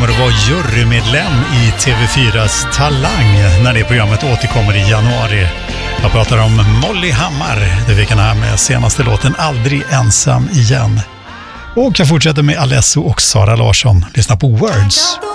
kommer att vara jurymedlem i TV4s Talang när det programmet återkommer i januari. Jag pratar om Molly Hammar, det veckan här med senaste låten Aldrig ensam igen. Och jag fortsätter med Alesso och Sara Larsson. Lyssna på Words.